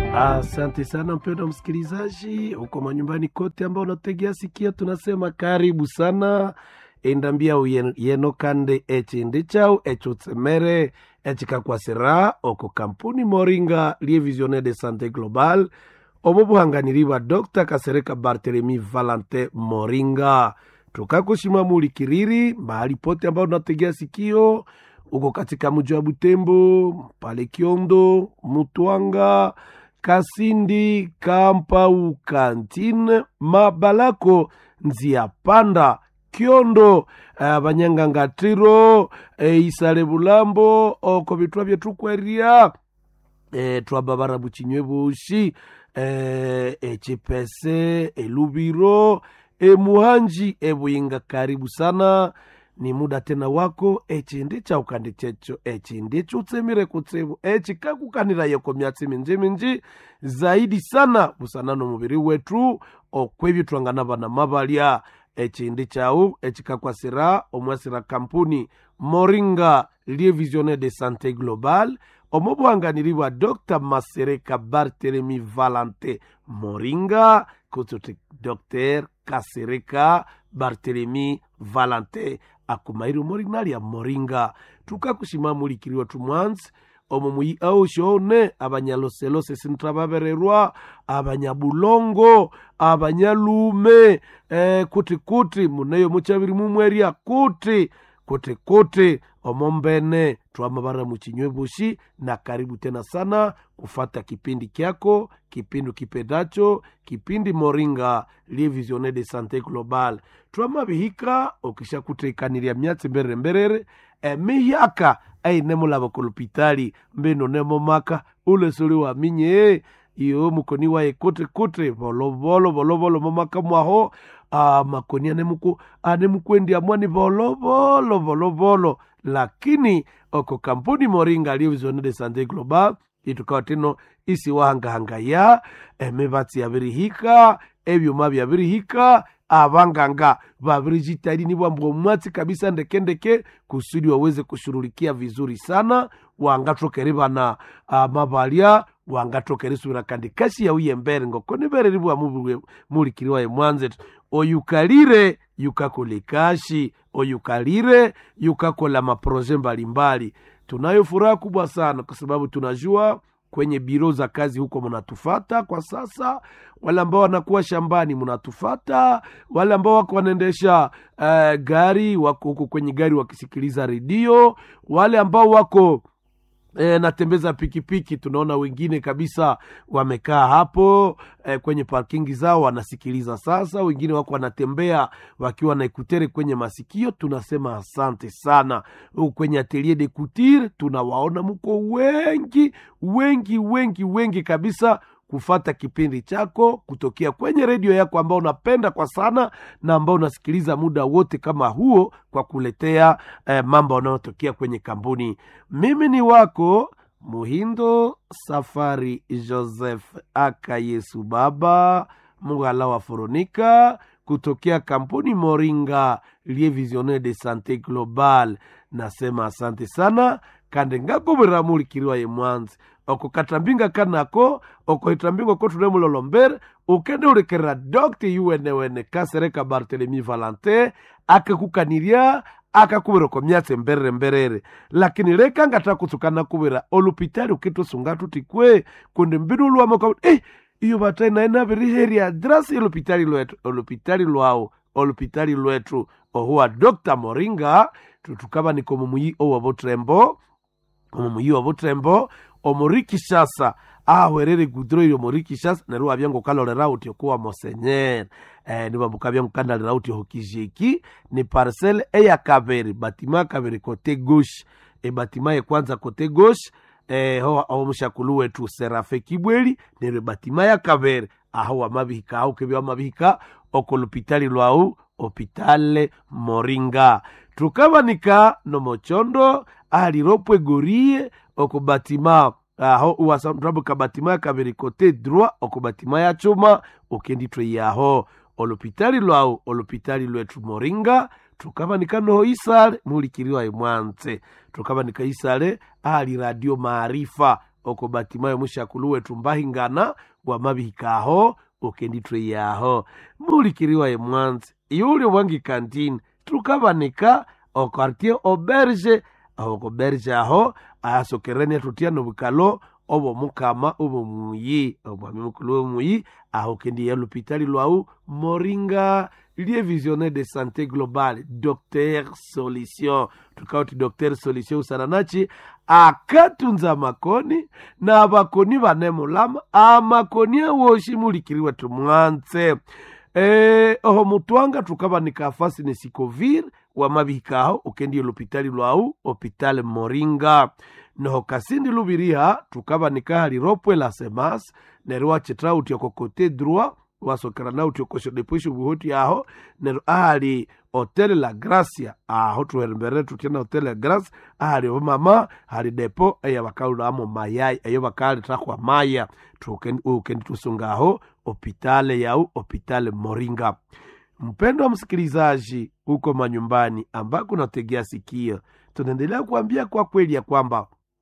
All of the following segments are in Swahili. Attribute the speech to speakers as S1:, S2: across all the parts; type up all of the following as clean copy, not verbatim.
S1: Asante sana mpendwa msikilizaji huko manyumbani kote ambao unategea sikia, tunasema karibu sana endambia yeno kande echindi chau echutsemere echikakwasira oko kampuni Moringa lie Visionnaire de Santé Global omubuhanganiriwa Dr. Kasereka Barthelemy Valentin Moringa. Tukakushima mulikiriri mahali pote ambao unategea sikio uko katika mji wa Butembo, pale Kiondo, Mutwanga, Kasindi, Kampau, Kantine, Mabalako, Nzia Panda, Kiondo, Banyangangatiro, Isale Bulambo, oko bitwa byetu kweria, twababara buchinywe bushi, Chipese, Lubiro, Muhanji, Buyinga. Karibu sana. Ni muda tena wako echindi cha ukandi checho echindi chutsemire kutsebu echikakukanira yoko myatsi minji zaidi sana busanano mubiri wetu okwebyo twangana bana mabalya echindi chau echikakwasira omwasira kampuni Moringa lie Visionnaire de Santé Global omubuhanganiriwa Dr. Kasereka Barthelemy Valentin Moringa kutote Dr. Kasereka Barthelemy Valentin akumairu Moringa ya Moringa. Tukakushima mulikiriwa tumwanzi omumuyi aushone abanyaloselose sintrababererwa abanyabulongo abanyalume kuti muneyo muchabiri mumweria kuti omombene twamabara muchinywe bushi. Na karibu tena sana kufata kipindi kyako, kipindi kipedacho, kipindi Moringa lie Visionnaire de Santé Global. Twamabihika okisha kutekaniria myatsi mberere mihaka nemo laba kolopitali mbeno nemo maka ule suri wa minye iyo mukoni wa kote bolo momaka mwaho makoni anemuku amwani bolo lakini oko kampuni Moringa lie Visionnaire de Santé Global itukawa teno isi wahanga ya mebatsi yabirihika ebyuma byabirihika abanganga babirijitari ni bwambo mwatsi kabisa ndeke kusudi waweze kushurulikia vizuri sana wangatokere bana mabalya wangatokere subira kandi kashi ya uyembere ngoko nibere ribwa mulikiriwa emwanze oyukalire yukakolekashi oyukalire yukakola maproje mbalimbali. Tunayo furaha kubwa sana kwa sababu tunajua kwenye biro za kazi huko mnatufata kwa sasa, wale ambao wanakuwa shambani mnatufata, wale ambao wako wanaendesha gari wako huko kwenye gari wakisikiliza redio, wale ambao wako natembeza pikipiki, tunaona wengine kabisa wamekaa hapo kwenye parkingi zao wanasikiliza sasa, wengine wako wanatembea wakiwa na ekutere kwenye masikio. Tunasema asante sana. Kwenye atelier de couture tunawaona mko wengi kabisa kufata kipindi chako kutokea kwenye redio yako ambao unapenda kwa sana na ambao unasikiliza muda wote kama huo kwa kuletea mambo yanayotokea kwenye kampuni. Mimi ni wako Muhindo Safari Joseph aka Yesu Baba Mugala wa Foronika kutokea kampuni Moringa lie Visionnaire de Santé Global. Nasema asante sana kande ngako biramuli kiriwa ye mwanzi oko katambinga kanako oko itambinga ko tunemulolombere ukende urekera Dr. Wene Kasereka Barthelemy Valentin akakukaniria akakubira ko myatse mberere lakini reka ngata kutsukana kubira olupitali ukito sungatu tikwe kunde mbidulu amako iyo batena ina biriheri address olupitali lwetu ohuwa Dr. Moringa tutukaba niko mumuyi owabotrembo omurikishasa werere gudro iyo murikishasa neruwa byango kalorera uti okuwa Monseigneur niba mukabyango kandalera uti hokijeki ni parcelle ya Kaberi batima Kaberi kote gauche batima ya kwanza kote gauche ho mushakulu wetu Serafe Kibweli nere batima ya Kaberi aho amabihika aho kebya amabihika okolupitali lwau Hopitale Moringa. Tukabanika no mochondo aliropwe gorie okubatima aho uwasamdrabu kabatima Kaberi kote droit okubatima ya chuma okenditwe yaho olupitali lwau olupitali lwetu Moringa. Tukabanika no isale mulikiriwa emwanze tukabanika isale ali radio Maarifa oko batima yomushakuluwe tumbahingana wamabihikaho okenditwe yaho mulikiriwa emwanzi yuli wangi kantini tukabanika okartie oberge aho berge aho asokerene tutia no bukalo obo mukama obo muyi omwami mukulu muyi aho kendi ya l'hôpital lwau Moringa lié visionnaire de santé globale Dr Solution tukauti Dr Solution usananachi akatunza makoni na abakoni banemulama amakoni woshi mulikiriwa tumwanze oho mutwanga tukabanika afasi nesikovir wamabikaho ukendi l'hôpital lwau hôpital Moringa noho kasindi lubiriha tukabanika hali ropwe la semas nerwa chetra utioko kote droit wasokerana utioko shodeposho buhoti aho nero ahali hotel la Gracia aho tuherembere tutiana hotel la Gracia ahali mama hali depo eya bakaula amo mayai eyo bakali trakwa maya ukendi tusungaho hopitale yau hopitale Moringa. Mpendo wa msikilizaji huko manyumbani ambako nategea sikio, tunaendelea kuambia kwa kweli ya kwamba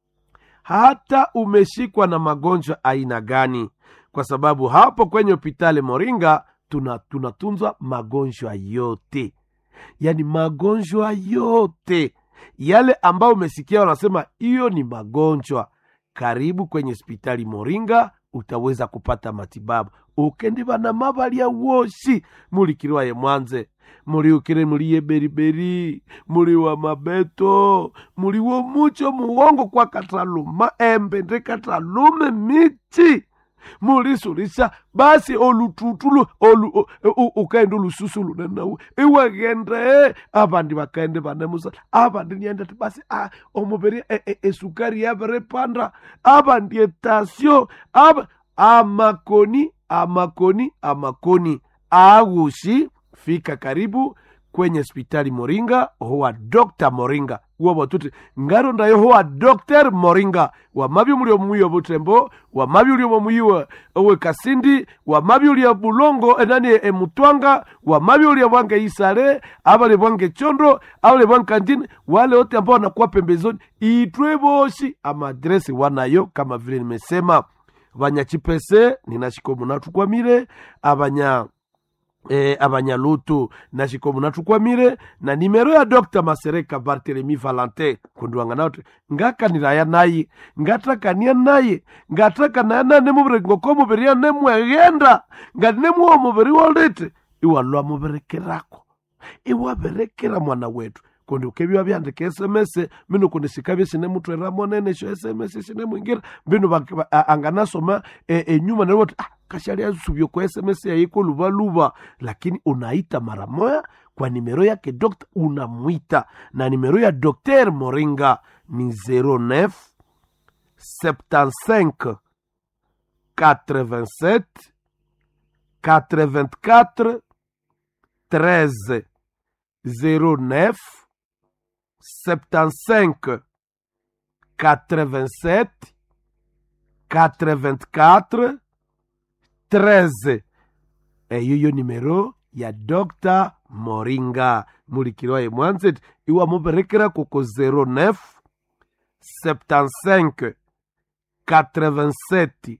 S1: hata umeshikwa na magonjwa aina gani, kwa sababu hapo kwenye hopitale Moringa tunatunzwa magonjwa yote, yani magonjwa yote yale ambao umesikia wanasema hiyo ni magonjwa. Karibu kwenye hospitali Moringa utaweza kupata matibabu. Ukendiba na mabali ya woshi mulikiriwa ye mwanze muri ukire muri ye beriberi muri wa mabeto muri wo mucho muongo kwa kataluma embe ndre katalume michi muri surisha basi olututulu ukaenda lususulu nanawe iwagende abandi bakaende banemusa abandi niende basi omubiri esukari yabere panda abandi etasio amakoni agushi. Fika karibu kwenye hospitali Moringa hoa Dr. Moringa uwa batuti ngaro ndayo hoa Dr. Moringa wa mabi mulio muyo butembo wa mabi ulio muyo owe kasindi wa mabi ulio bulongo enani mutwanga wa mabi ulio wange isare abale wange chondo abale wange kantini wale wote ambao wanakuwa pembezoni itwe boshi ama adresi wanayo kama vile nimesema. Abanyachipese ninashikomu natukwamire abanyalutu nashikomu natukwamire na nimero ya Dr. Masereka Barthelemy Valentin kunduanga naote ngaka niraya naye ngatakania naye ngataka na nemubere ngokomo beria nemwegenda nganemu omubere wolete iwalwa muberekerako iwaberekera mwana wetu kundi ukebya byandike SMS mino kundi sikabye sine mutwe ramonene sho SMS sine mwingira bino anganasoma enyuma na wote kashali azubyo kwa SMS yiko luba lakini unaita mara moja kwa nimero yake Dr. unamuita na nimero ya Dr. Moringa ni 09 75 87 84 13 09 75 87 84 13. Eyo nimero ya Dr. Moringa mulikirwa ye mwanzet iwa muberekera koko 09 75 87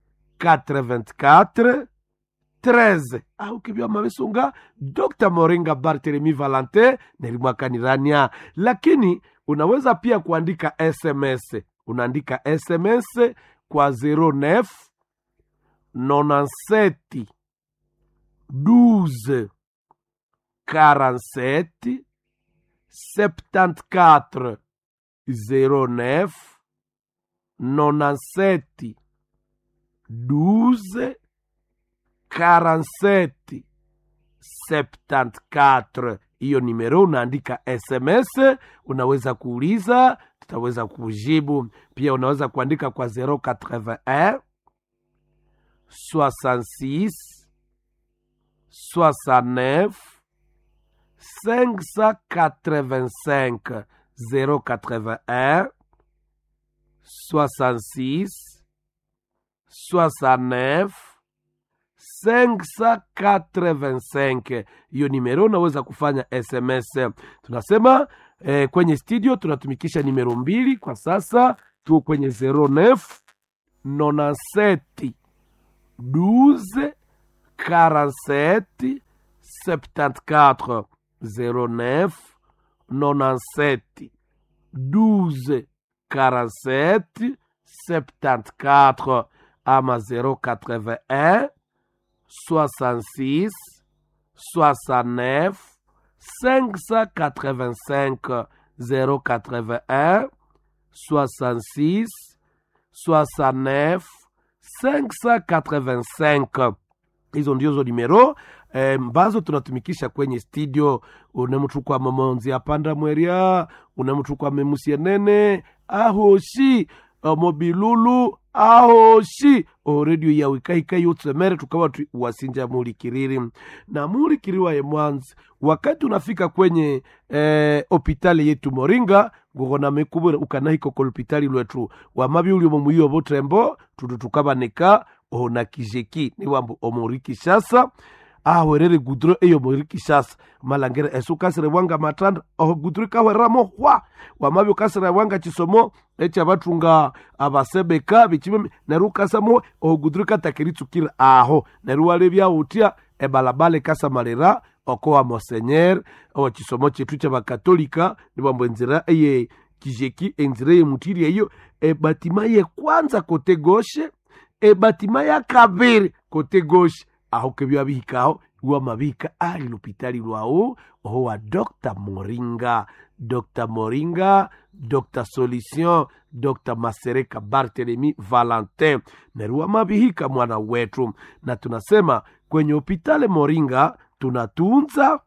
S1: 84 13 au kibia mabesunga Dr. Moringa Barthelemy Valentin nelimwakanirania. Lakini unaweza pia kuandika SMS. Unaandika SMS kwa 09 97 12 47 74 09 97 12 47 74. Hiyo nimero unaandika SMS, unaweza kuuliza, tutaweza kujibu. Pia unaweza kuandika kwa 081 66 69 585 081 66 69 585. Hiyo nimero unaweza kufanya SMS. Tunasema kwenye studio tunatumikisha nimero 2 kwa sasa. tu kwenye 09 97 12 47 74 09 97 12 47 74 ama 081 66 69 585 081 66 69 585. Hizo ndizo numero mbazo tunatumikisha kwenye studio. Unemchukua mamonzi apanda mweria, unemchukua memusienene ahoshi mobilulu ahoshi radio ya wikaika yotsemere tukawa wasinja mulikiriri na mulikiriwa ye mwanzi. Wakati unafika kwenye hospitali yetu Moringa ngogona mekubura ukanahiko ko hospitali lwetu wa mabi uli muyo botrembo tutukabaneka ona kijeki ni wambo omoriki shasa werere gudro eyo moriki shasa malangere esukasire wanga matanda gudro kaweramo kwa wamabi ukasire wanga chisomo echa batunga abasebeka bichime nerukasamo gudro katakiritsukira aho neruwale bya utia ebalabale kasa malera okoa Monseigneur o chisomo chetu cha bakatolika ni wambo nzira eye kijeki enzire ye mutiri eyo batima ye kwanza kote gauche batima ya kabiri kote gauche aho kebya bihikaho wa mabika ali l'hôpital lwao wa Dr. Moringa, Dr. Moringa, Dr. Solution, Dr. Masereka Barthelemy Valentin neruwa mabihika mwana wetu. Na tunasema kwenye hospitali Moringa tunatunza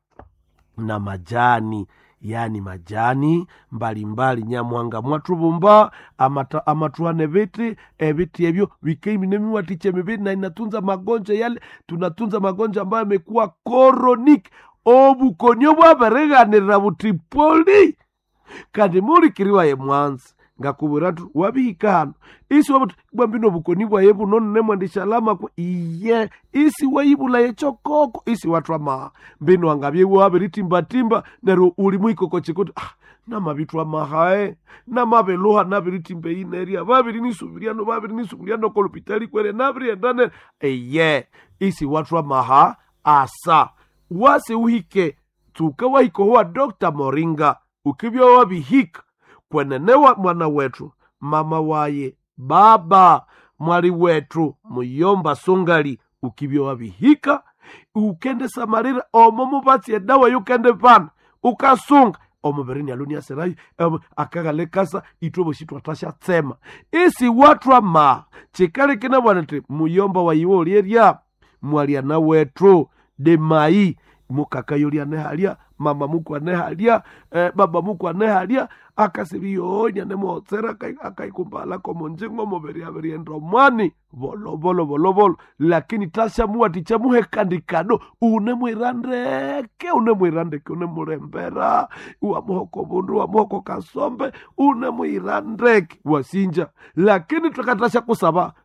S1: na majani, yani majani mbalimbali nyamwanga mwatubumba amatuane viti eviti ebyo wikeimi nemi watiche mebiti na inatunza magonjwa yale. Tunatunza magonjwa ambayo yamekuwa chronic obukonyo bwabereganira butipoli kandi muri kiriwa ye mwanzi ngakubiratu wabihikano isi wabutu bambino bukoni bwa yebu none nemwandisha lama kwa iye isi wayibula yechokoko isi watwa mbino angabye wabiritimbatimba nero ulimwiko kochikuti nama bitwa mahae nama beloha nabiritimbe ineria babirinisubiliano kolopitali kwere nabiri endane iye isi watwa maha asa wase uhike tuka wahiko hoa Dr. Moringa ukibya wabihika kwenenewa mwana wetu mama waye baba mwali wetu muyomba songali ukibyo wabihika ukende samarira omomubatsi edawa yukende pana ukasunga omuberini alunia serai akagale kasa itobo shitwa tasha tsema isi watwa chikale kina bwanete muyomba wayiwo olieria mwali na wetu de mai mukaka yolia nehalia mama muku anehalia baba muku anehalia akasibiyonya nemotsera akaikumbala komonjengo moberi endro mwani bolo lakini tasha muati chamuhe kandikado unemwirandeke unemurembera uamuhoko bundu uamuhoko kasombe unemwirandeke wasinja lakini tukatasha kusaba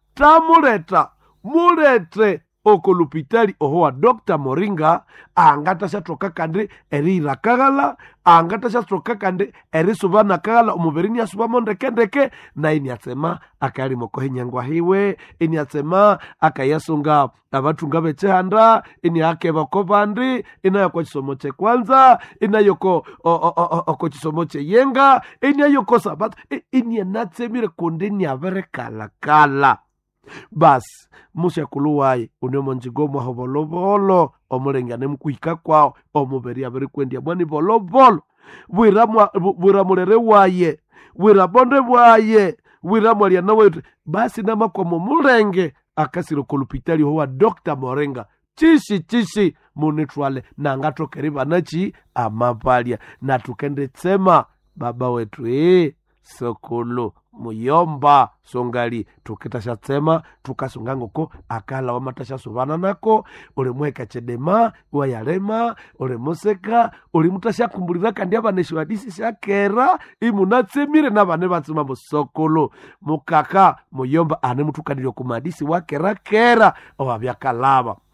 S1: mulete oko lupitali ohoa Dr. Moringa angatasha toka kande eri rakagala angatasha toka kande eri subana kagala umuberini asuba mondekendeke na ini atsema akali mokohe nyangwa hiwe ini atsema akayasunga abatunga bechehanda ini ake bakobandi ina yako chisomoche kwanza ina yoko oko chisomoche yenga ina yoko sabat ini anatsemire kondeni avere kala bas musha kuluwaye unemonjigomo hobolobolo omulengane mkuhika kwao omuberi aberi kwendia mwani bolobolo bwira mulere waye bwira bonde bwaye bwira mwalia nawe basi nama kwa mulenge akasiro kolupitali hoa Dr. Moringa chishi munitwale na ngatokeriba nachi amapalia na tukende tsema baba wetu sokolo muyomba songali tukitasha tsema tukasungangoko akala wamatasha suvana nako ulimweka chedema wayalema ulimoseka ulimutasha kumbulira kandi abaneshi wadisi shakera imunatsemire nabane batsima musokolo mukaka muyomba ane mutukaniro kumadisi wakera kera owabyakalaba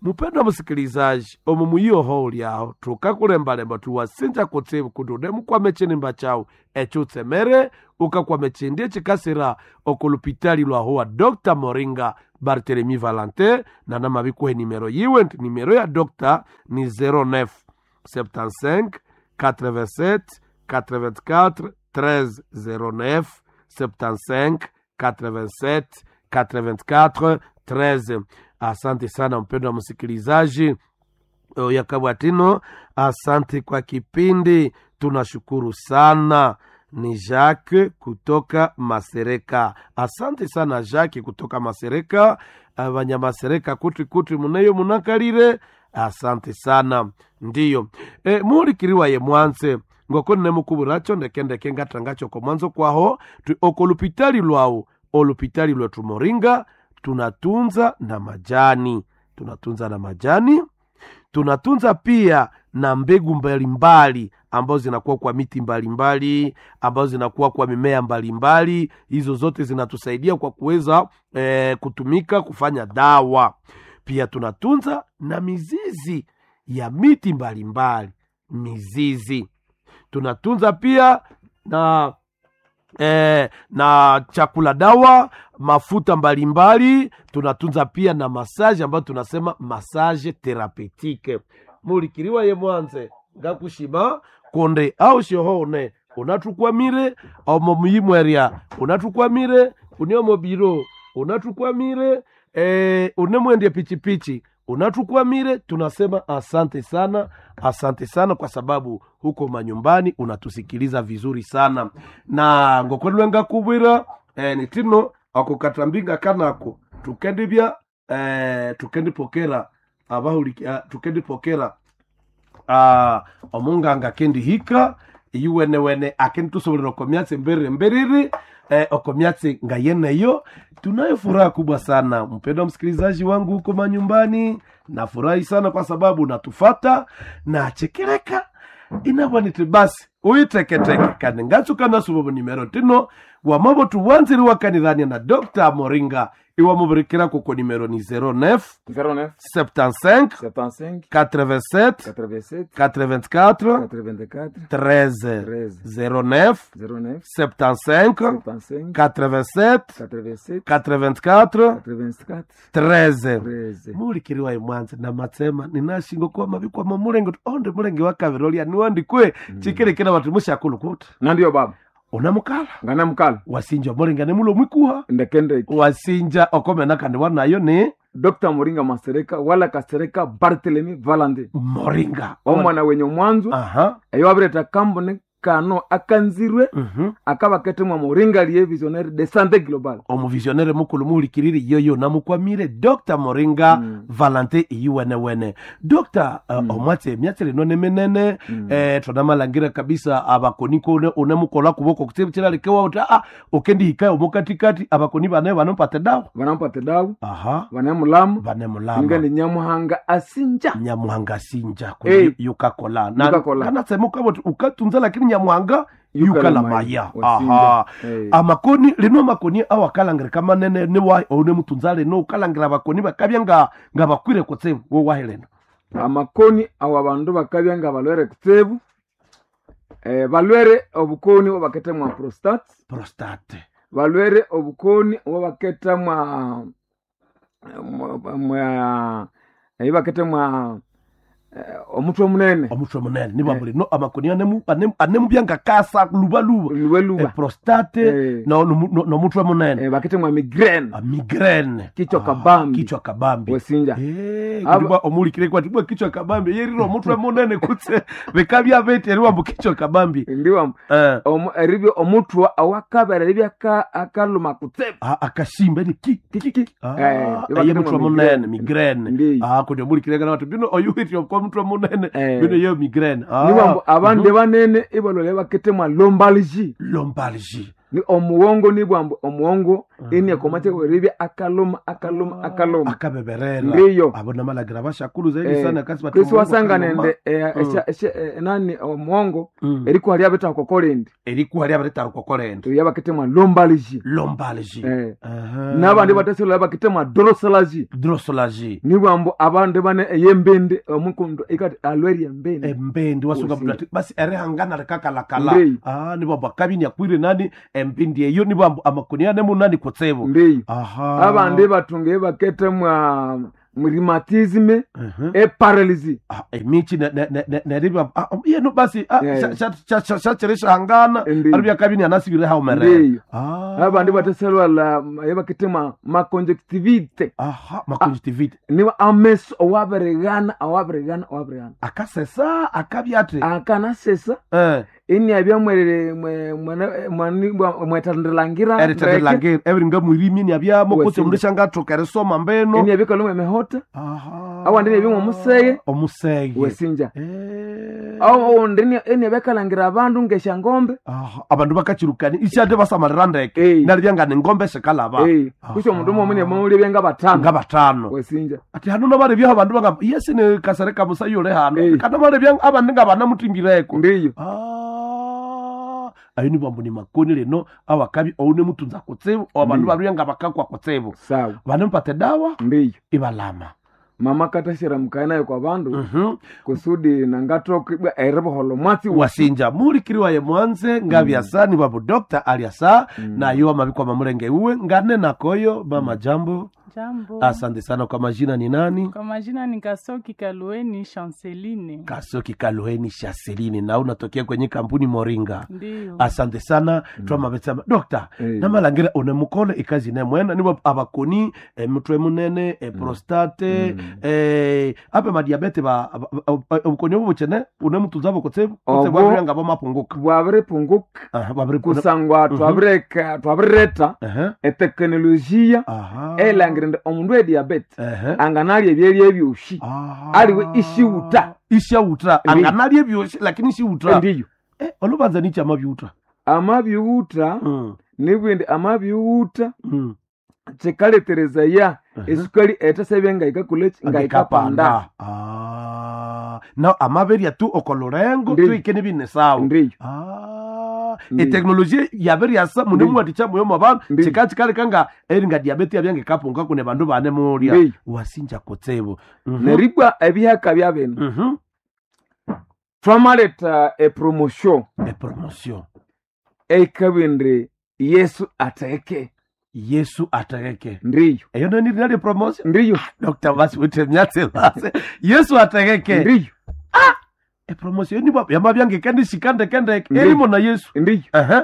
S1: Mupendwa msikilizaji, omumuyo holi yao tukakulembalemba tuwasinja kutsibu kudude mukwame chinimba chau echutsemere ukakwame chindie chikasira okulupitali lwa huwa Dr. Moringa Barthelemy Valentin na nama bikuhe nimero yiwe nimero ya Dr. ni 09 75 87 84 13 09 75 87 84 13. Asante sana mpendwa msikilizaji yakabwatino, asante kwa kipindi, tunashukuru sana. Ni Jacques kutoka Masereka. Asante sana Jacques kutoka Masereka. Abanyamasereka kuti muneyo munakalire. Asante sana. Ndiyo muri kiriwa ye mwanze ngoko nne mukuburacho ndekendeke ngatangacho ko mwanzo kwaho okolupitali lwao olupitali lwetu Moringa tunatunza na majani, tunatunza pia na mbegu mbalimbali ambazo zinakuwa kwa miti mbalimbali, ambazo zinakuwa kwa mimea mbalimbali. Hizo zote zinatusaidia kwa kuweza kutumika kufanya dawa. Pia tunatunza na mizizi ya miti mbalimbali, mizizi. Tunatunza pia na chakula dawa, mafuta mbalimbali. Tunatunza pia na massage ambayo tunasema massage thérapeutique. Mulikiriwa ye mwanze ngakushima konde au shohone unatukwamire au mumuyimweria unatukwamire unyo mobiro unatukwamire unemwendie pichipichi unatukwamire. Tunasema asante sana kwa sababu huko manyumbani unatusikiliza vizuri sana. Na ngokolwenga kubwira nitino akukatambinga kanako tukendibya tukendipokera abahulika tukendipokera omunganga kendi hika yuwene akentusobora komyatse mberiri okomyatse ngayeneyo. Tunayo furaha kubwa sana mpendwa msikilizaji wangu huko manyumbani. Nafurahi sana kwa sababu natufata na chekereka inabwanite basi uiteketeke kandi ngachukana subobo nimero tino wamabo tuwanziri wakanidhani na Dr. Moringa iwa mubirikira kuko nimero ni 09 75 87 84 13 09 75 87 84 13. Mulikiriwa imwanze na matsema ninashingo kwa mabikwa mamulenge onde mulenge wakavirolia niwandi kwe chikirekera watu mushakulu kuti
S2: nandiyo baba
S1: unamukala
S2: ngana mukala
S1: wasinja Moringa nemulo mwikuha
S2: ndekende
S1: wasinja okomena kandi wanayo ni
S2: Dr. Moringa Masereka wala Kasereka Barthelemy Valentin
S1: Moringa
S2: omwana wenye mwanzo ayo abireta kambone kano akanzirwe akaba ketemwa Moringa liye visionnaire de santé globale
S1: omu visionnaire mukulu mulikiriri yoyo namukwamire Dr. Moringa Valentin iwene Dr. omwatse myatse none menene tonamalangira kabisa abakoniko unemukola kuboko kutsebikira lekewa uti okendi hikaye omukatikati abakoni banaye banampate dawa
S2: banemulamu ngende nyamuhanga asinja
S1: yukakola kana semuka ukatunza lakini nyamuhanga yukala maya amakoni lino makoni awakalangire kama nene ne wa one mutunzale no ukalangira bakoni bakabya nga bakwire kutsebu wo waheleno
S2: amakoni awabandu bakabya nga balwere kutsebu balwere obukoni obaketemwa prostate balwere obukoni obaketemwa baketemwa omutwe munene
S1: niba muri no amakoni anemubyanga kasa lubaluba prostate no mutwe munene
S2: baketemwa migraine kichwa kabambi
S1: wesinja ndiba omulikire kwa tibwa kichwa kabambi yeriro mutwe munene kutse bekabya beteriwa mu kichwa kabambi
S2: ndiwa eribyo omutwe awakabera libya akaluma kutse
S1: akashimba ni kiki mutwe munene migraine kuti omulikire kana watu bino oyuhiti mutwe munene bino yo migraine
S2: niwambo abande banene ibalole baketemwa lombalgie ni omuwongo ni bwambo omuwongo ini akomate weribya akaluma
S1: akabeberera
S2: ndiyo
S1: abona malagira bashakulu zaidi sana kasi
S2: batu Kristo wasanga nende nani omuwongo eriko hali abeta kokolendi yabakitemwa lombaliji n'abandi bateselo yabakitemwa drosolaji ni bwambo abandi bane yembende omukundu ikati alweri
S1: embende wasuka basi erehangana rekakalakala ni bwambo kabini akwire nani embindi eyo ni bwambo amakunia nemu nani kotsebo
S2: ndiyo abandi batunge baketemwa rheumatisme paralysis
S1: emichi na riba yeno basi shacheresha hangana aribya kabini anasibire ha umere
S2: abandi bateselwa la yabakitema conjunctivite
S1: conjunctivite
S2: niba ames owaberegana
S1: akasesa akabyate
S2: akanasesa ini abya mwerere mwetandelangira
S1: every ngamwirimi ni abya mokose mundishanga tokere soma mbeno
S2: ini abika lumwe mehota awandi ni bimwe
S1: omusege
S2: wesinja aho ndini ini abekalangira abandu ngesha ngombe
S1: abandu bakachirukani isyate basamarandeke nalibya ngombe sekalaba
S2: kusho mundu momwe muri byenga batano wesinja
S1: ati hano nabare bya abandu banga yesi ne kasareka musayole hano kana bare bya abandu ngabana mutimbireko
S2: ndiyo
S1: ayini bambu ni makoni leno abakabi oune mutunza kotsebo abantu babyenga bakakwa kotsebo
S2: sawa
S1: banemupate dawa
S2: ndiyo
S1: ibalama
S2: mama katashira mkaina yo kwa bandu kusudi nangatoke erebo holo mwati
S1: wasinja muri kiriwa ye mwanze ngabya sani babu doctor aliasa na yo mabikwa mamurenge uwe ngane nakoyo mama jambo asante sana. Kwa majina ni nani?
S3: Kwa majina ni Kasoki Kalueni Chanceline.
S1: Kasoki Kalueni Chanceline, na unatokea kwenye kampuni Moringa.
S3: Ndiyo.
S1: Asante sana. Tuwa mabetsama dokta na malangira unemukole ikazi ne mwena niwa abakoni mutwe munene prostate ape madiabete ba ukoni ubuchene unemutunzabo kotsebu kotsebu ngabo mapunguka
S2: bwabere punguka kusangwa twabreta teknolojia elangirinde omundu diabete anganali ebyeli ebyoshi aliwe ishiuta anganali ebyoshi lakini ishiuta ndiyo
S1: olubanza nichi
S2: amabyuta nibwende amabyuta chekaletereza ya esukali etasebenga ikakulechi ngaikapanda
S1: na amaberia tu okolorengo tu ikene bine sawa
S2: ndiyo
S1: teknolojia yaberi asa mundu mwaticha moyo mabana chikati kale kanga eringa diabetes yabyange kapunga kune bandu bane mulia wasinja kotsebo
S2: neribwa ebihaka byabene twamaleta promotion ekabende Yesu ateke ndiyo
S1: eyo nani promotion
S2: ndiyo
S1: Dr. Basi utemnyate basi Yesu ateke
S2: ndiyo
S1: promotion ni baba yamabyange kandi shikande kende elimo na Yesu
S2: ndiyo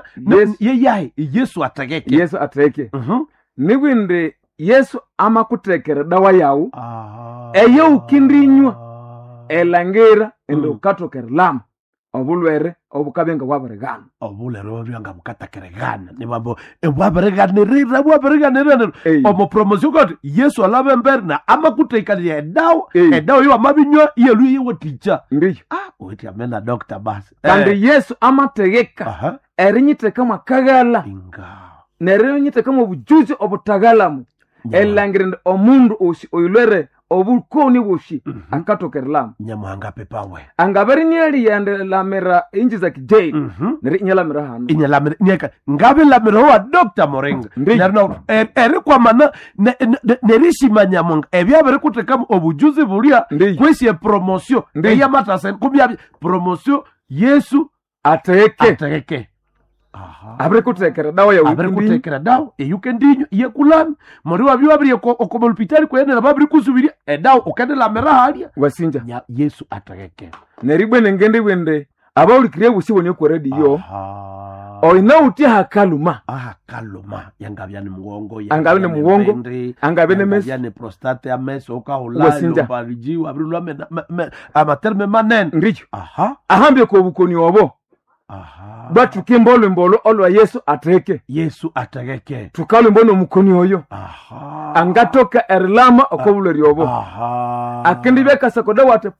S1: Yesu ateke
S2: nibwinde Yesu amakutekera dawa yawu eyo ukindinywa elangera endo katokera lama obulwere obukabenga bwaberegana
S1: obyanga bukatakeregana ni bambo bwaberegana omo promotion got Yesu alabe mbere na amakutekera edawo yo amabinywa yelu yiwo teacher
S2: ndiyo
S1: weti amena doctor basi
S2: kandi Yesu amategeka erinyiteka makagala nerinyiteka mu bujuzi obutagalamu elangirinde omundu oyulwere obukoni bushi akatokerlamu
S1: nyamuhanga pepawe
S2: angaberi nyeli yande lamera inji za kijei neri nyalamera hano
S1: inyalamera nyeka ngabe lamera wa Dr. Moringa nerino eri kwa mana nerishima nyamunga ebyabere kutekamu obujuzi bulia kwesi promotion eyamata sen kubya promotion Yesu ateke
S2: abre kutekera dawa ya
S1: abre kutekera dawa eyukendinyo yekulami muri wabyo abiri ko hospitali kwene na babiri kusubiri dawa ukendela mera halia
S2: wasinja
S1: Yesu ateke
S2: neribwe nengende wende abawulikire busibonye ko radio oina uti hakaluma
S1: yangabyane mugongo
S2: angabene mugongo angabene mes
S1: yane prostate ameso okahulalo bariji abiri lwame amaterme manen
S2: ndiyo ahambye ko bukoni obo batu kimbolo olwa Yesu ateke tukalo mbono mukoni oyo angatoka erlama okobulori obo akindi beka sakoda wate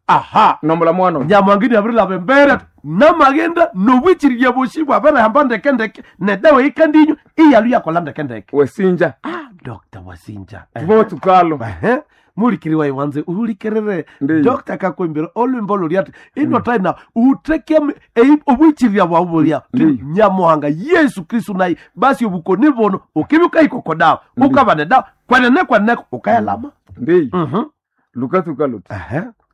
S1: aha
S2: nombola mwana
S1: nyamwangini abrila bembere namagenda nowichiriye bushibwa abana hamba ndekendeke nedawe ikandinyo iyalu yakola ndekendeke
S2: wesinja
S1: Dr. Wasinja
S2: tubo tukalo
S1: mulikiriwa iwanze ulikerere
S2: Ndiyo.
S1: Dr. kakwembere olwimbo luliati ino taina utekia obuichiria bwa bulia
S2: Ndiyo.
S1: nyamuhanga Yesu Kristo nayi basi obukoni bono ukibuka ikoko dawa
S2: Ndiyo.
S1: ukabane dawa kwanene ukayalama
S2: ndi luka tukalo